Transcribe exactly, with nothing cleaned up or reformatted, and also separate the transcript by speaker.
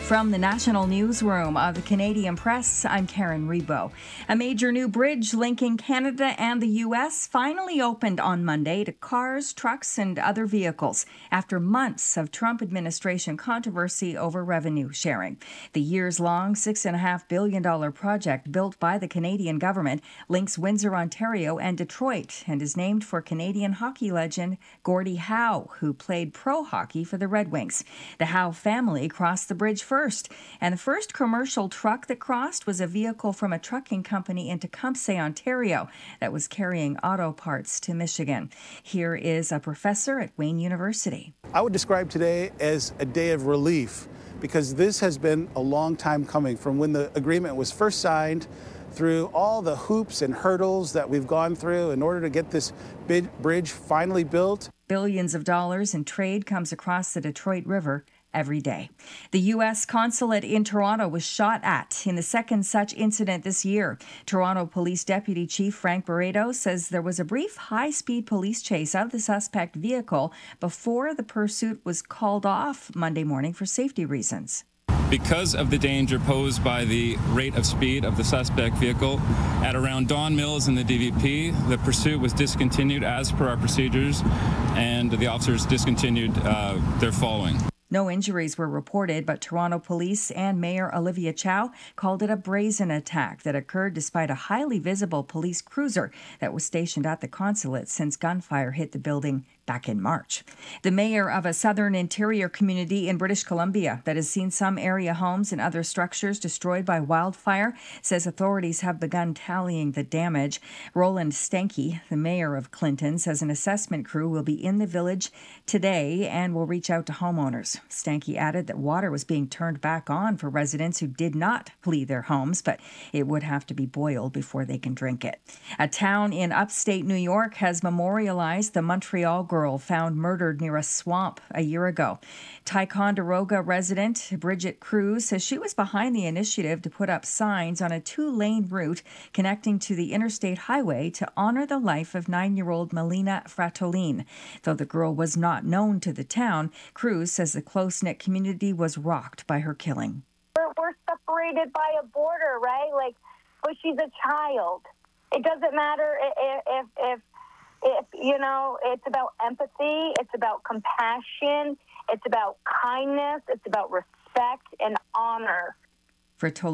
Speaker 1: From the National Newsroom of the Canadian Press, I'm Karen Rebo. A major new bridge linking Canada and the U S finally opened on Monday to cars, trucks, and other vehicles after months of Trump administration controversy over revenue sharing. The years-long six point five billion dollars project built by the Canadian government links Windsor, Ontario, and Detroit and is named for Canadian hockey legend Gordie Howe, who played pro hockey for the Red Wings. The Howe family crossed the bridge first, and the first commercial truck that crossed was a vehicle from a trucking company in Tecumseh, Ontario, that was carrying auto parts to Michigan. Here is a professor at Wayne University.
Speaker 2: I would describe today as a day of relief, because this has been a long time coming, from when the agreement was first signed through all the hoops and hurdles that we've gone through in order to get this big bridge finally built.
Speaker 1: Billions of dollars in trade comes across the Detroit River every day. The U S consulate in Toronto was shot at in the second such incident this year. Toronto Police Deputy Chief Frank Barreto says there was a brief high-speed police chase of the suspect vehicle before the pursuit was called off Monday morning for safety reasons.
Speaker 3: Because of the danger posed by the rate of speed of the suspect vehicle, at around Don Mills and the D V P, the pursuit was discontinued as per our procedures, and the officers discontinued uh, their following.
Speaker 1: No injuries were reported, but Toronto Police and Mayor Olivia Chow called it a brazen attack that occurred despite a highly visible police cruiser that was stationed at the consulate since gunfire hit the building back in March. The mayor of a southern interior community in British Columbia that has seen some area homes and other structures destroyed by wildfire says authorities have begun tallying the damage. Roland Stanky, the mayor of Clinton, says an assessment crew will be in the village today and will reach out to homeowners. Stanky added that water was being turned back on for residents who did not flee their homes, but it would have to be boiled before they can drink it. A town in upstate New York has memorialized the Montreal girl found murdered near a swamp a year ago. Ticonderoga resident Bridget Cruz says she was behind the initiative to put up signs on a two-lane route connecting to the interstate highway to honor the life of nine-year-old Melina Fratolin. Though the girl was not known to the town, Cruz says the close-knit community was rocked by her killing.
Speaker 4: We're, we're separated by a border, right? Like, but she's a child. It doesn't matter if, if, if If, you know, it's about empathy, it's about compassion, it's about kindness, it's about respect and honor.
Speaker 1: For